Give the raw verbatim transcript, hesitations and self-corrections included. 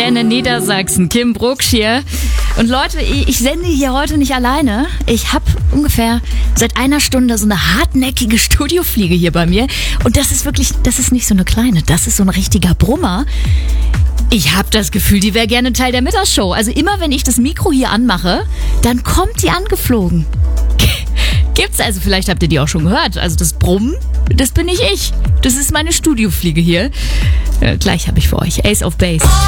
Antenne Niedersachsen. Kim Brucksch hier. Und Leute, ich sende hier heute nicht alleine. Ich habe ungefähr seit einer Stunde so eine hartnäckige Studiofliege hier bei mir. Und das ist wirklich, das ist nicht so eine kleine, das ist so ein richtiger Brummer. Ich habe das Gefühl, die wäre gerne Teil der Mittagsshow. Also immer, wenn ich das Mikro hier anmache, dann kommt die angeflogen. Gibt's also, vielleicht habt ihr die auch schon gehört. Also das Brummen, das bin nicht ich. Das ist meine Studiofliege hier. Äh, gleich habe ich für euch Ace of Base.